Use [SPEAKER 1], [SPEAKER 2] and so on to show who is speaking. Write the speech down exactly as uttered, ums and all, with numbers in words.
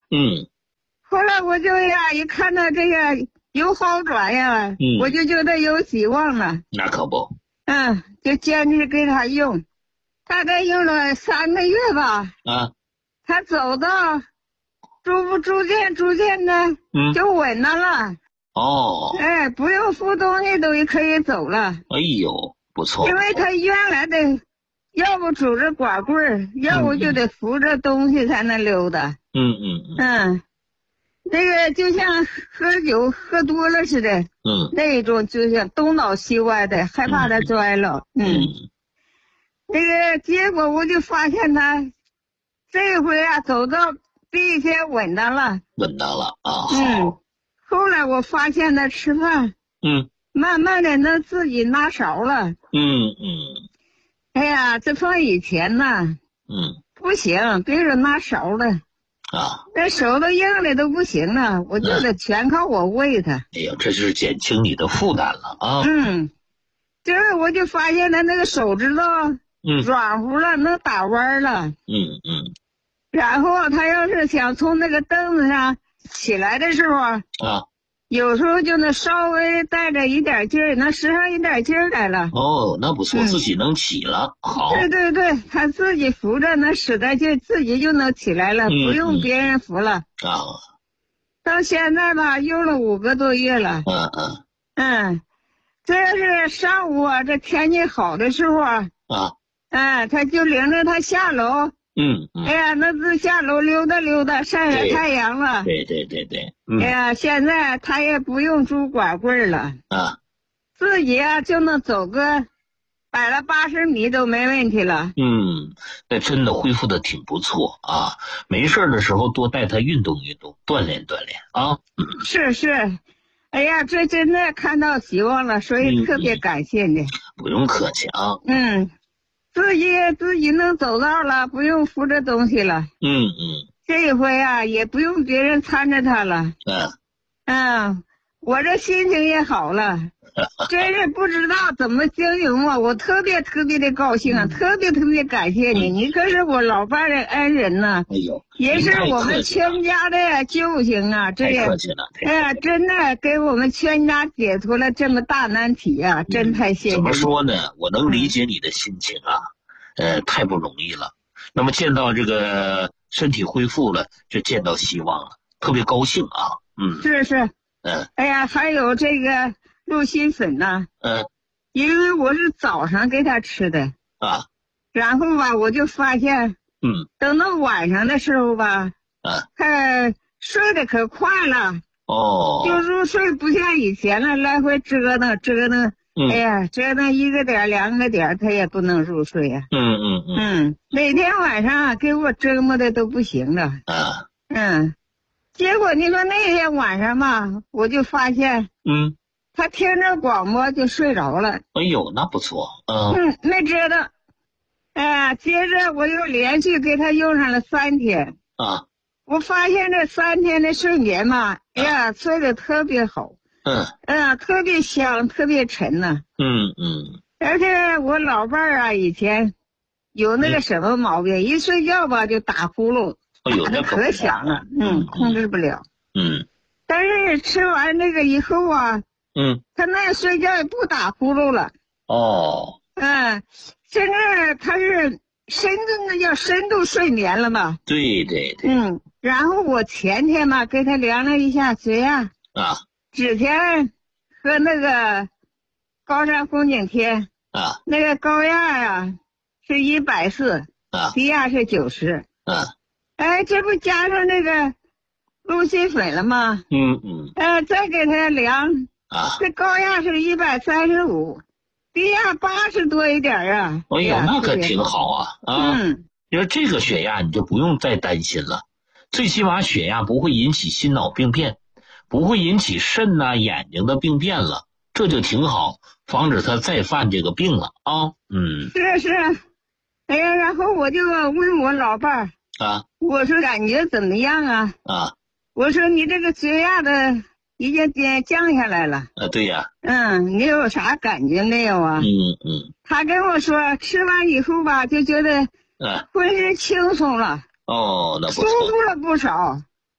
[SPEAKER 1] 嗯。
[SPEAKER 2] 后来我就呀，一看到这个有好转呀，
[SPEAKER 1] 嗯，
[SPEAKER 2] 我就觉得有希望了。
[SPEAKER 1] 那可不。
[SPEAKER 2] 嗯，就坚持给他用，大概用了三个月吧。
[SPEAKER 1] 啊。
[SPEAKER 2] 他走到逐步逐渐逐渐的，
[SPEAKER 1] 嗯，
[SPEAKER 2] 就稳当了。
[SPEAKER 1] 哦。
[SPEAKER 2] 哎，不用扶东西都可以走了。
[SPEAKER 1] 哎呦，不错。
[SPEAKER 2] 因为他原来的，要不拄着拐棍儿，要不就得扶着东西才能溜达。
[SPEAKER 1] 嗯嗯嗯。
[SPEAKER 2] 嗯。那个就像喝酒喝多了似的，
[SPEAKER 1] 嗯，
[SPEAKER 2] 那种就像东倒西歪的，害怕他摔了。嗯，嗯那个结果我就发现他这回啊走到第一天稳当了，
[SPEAKER 1] 稳当了啊。
[SPEAKER 2] 嗯，后来我发现他吃饭，
[SPEAKER 1] 嗯，
[SPEAKER 2] 慢慢的能自己拿勺了。
[SPEAKER 1] 嗯嗯。
[SPEAKER 2] 哎呀，这放以前呢，
[SPEAKER 1] 嗯，
[SPEAKER 2] 不行，别说拿勺了。
[SPEAKER 1] 啊，
[SPEAKER 2] 那手都硬的都不行了，我就得全靠我喂他。
[SPEAKER 1] 哎呦，这就是减轻你的负担了啊。
[SPEAKER 2] 嗯，这我就发现他那个手指头
[SPEAKER 1] 嗯
[SPEAKER 2] 软乎了，能打弯了。
[SPEAKER 1] 嗯嗯。
[SPEAKER 2] 然后他要是想从那个凳子上起来的时候啊，有时候就能稍微带着一点劲儿，能使上一点劲儿来了。
[SPEAKER 1] 哦，那不错，嗯、自己能起了。好。
[SPEAKER 2] 对对对，他自己扶着，能使点劲，自己就能起来了，
[SPEAKER 1] 嗯、
[SPEAKER 2] 不用别人扶了。
[SPEAKER 1] 啊。
[SPEAKER 2] 到现在吧，用了五个多月了。
[SPEAKER 1] 嗯嗯。
[SPEAKER 2] 嗯，这是上午啊，这天气好的时候啊。
[SPEAKER 1] 啊。
[SPEAKER 2] 哎，他就领着他下楼。
[SPEAKER 1] 嗯嗯。
[SPEAKER 2] 哎呀，那是下楼溜达溜达，晒晒太阳了。
[SPEAKER 1] 对对对对。嗯、
[SPEAKER 2] 哎呀，现在他也不用拄拐棍了。
[SPEAKER 1] 啊。
[SPEAKER 2] 自己啊就能走个百了八十米都没问题了。
[SPEAKER 1] 嗯，那真的恢复的挺不错啊。没事的时候多带他运动运动，锻炼锻炼啊。
[SPEAKER 2] 嗯、是是，哎呀，这真的看到希望了，所以特别感谢你。
[SPEAKER 1] 嗯、不用客气啊。
[SPEAKER 2] 嗯。自己自己能走道了，不用扶着东西了。
[SPEAKER 1] 嗯嗯。
[SPEAKER 2] 这一回啊，也不用别人搀着他了。
[SPEAKER 1] 嗯。
[SPEAKER 2] 嗯，我这心情也好了，真是不知道怎么形容啊！我特别特别的高兴啊，嗯、特别特别感谢你，嗯、你可是我老伴的恩人呐、啊。
[SPEAKER 1] 哎呦，
[SPEAKER 2] 也是我们全家的救星啊！这
[SPEAKER 1] 也，
[SPEAKER 2] 哎呀，真的给我们全家解脱了这么大难题啊！嗯、真太谢谢你。
[SPEAKER 1] 怎么说呢？我能理解你的心情啊，呃，太不容易了。那么见到这个身体恢复了，就见到希望了，特别高兴啊！嗯，
[SPEAKER 2] 是是，
[SPEAKER 1] 嗯，
[SPEAKER 2] 哎呀，还有这个鹿心粉呐，
[SPEAKER 1] 嗯，
[SPEAKER 2] 因为我是早上给他吃的
[SPEAKER 1] 啊，
[SPEAKER 2] 然后吧，我就发现。
[SPEAKER 1] 嗯，
[SPEAKER 2] 等到晚上的时候吧，
[SPEAKER 1] 啊，
[SPEAKER 2] 他睡得可快了，
[SPEAKER 1] 哦，
[SPEAKER 2] 就入睡不像以前了，来回折腾折腾，嗯、哎呀，折腾一个点两个点，他也不能入睡呀、啊。
[SPEAKER 1] 嗯嗯嗯，
[SPEAKER 2] 嗯，每天晚上给我折磨的都不行了。
[SPEAKER 1] 啊，
[SPEAKER 2] 嗯，结果你说那天晚上吧，我就发现，
[SPEAKER 1] 嗯，
[SPEAKER 2] 他听着广播就睡着了。
[SPEAKER 1] 哎呦，那不错，嗯，
[SPEAKER 2] 嗯，没折腾。哎呀，接着我又连续给他用上了三天
[SPEAKER 1] 啊！
[SPEAKER 2] 我发现这三天的睡眠嘛，哎呀，睡得特别好，
[SPEAKER 1] 嗯，
[SPEAKER 2] 嗯，特别香，特别沉呐、啊，
[SPEAKER 1] 嗯嗯。
[SPEAKER 2] 而且我老伴儿啊，以前有那个什么毛病，嗯、一睡觉吧就打呼噜，
[SPEAKER 1] 哎呦，
[SPEAKER 2] 那可响了，嗯，控制不了，
[SPEAKER 1] 嗯。
[SPEAKER 2] 但是吃完那个以后啊，
[SPEAKER 1] 嗯，
[SPEAKER 2] 他那睡觉也不打呼噜了，
[SPEAKER 1] 哦，
[SPEAKER 2] 嗯。现在他是深度那叫深度睡眠了嘛？
[SPEAKER 1] 对对对。
[SPEAKER 2] 嗯，然后我前天嘛给他量了一下血压
[SPEAKER 1] 啊，
[SPEAKER 2] 之前和那个高山风景天
[SPEAKER 1] 啊，
[SPEAKER 2] 那个高压呀是一百四
[SPEAKER 1] 啊，
[SPEAKER 2] 低压是九十
[SPEAKER 1] 啊，
[SPEAKER 2] 哎，这不加上那个鹿心粉了吗？
[SPEAKER 1] 嗯嗯，
[SPEAKER 2] 呃，再给他量
[SPEAKER 1] 啊，
[SPEAKER 2] 这高压是一百三十五。低压八十多一点啊！
[SPEAKER 1] 哎呦，那可挺好啊！啊，
[SPEAKER 2] 嗯，
[SPEAKER 1] 因为这个血压你就不用再担心了，最起码血压不会引起心脑病变，不会引起肾呐、啊、眼睛的病变了，这就挺好，防止他再犯这个病了啊！嗯，
[SPEAKER 2] 是是，哎呀，然后我就问我老伴儿
[SPEAKER 1] 啊，
[SPEAKER 2] 我说感觉怎么样啊？
[SPEAKER 1] 啊，
[SPEAKER 2] 我说你这个血压的已经降降下来了。
[SPEAKER 1] 啊，对呀。
[SPEAKER 2] 嗯，你有啥感觉没有啊？
[SPEAKER 1] 嗯嗯。
[SPEAKER 2] 他跟我说，吃完以后吧，就觉得，
[SPEAKER 1] 啊，
[SPEAKER 2] 浑身轻松了。
[SPEAKER 1] 哦，那不错。
[SPEAKER 2] 舒服了不少。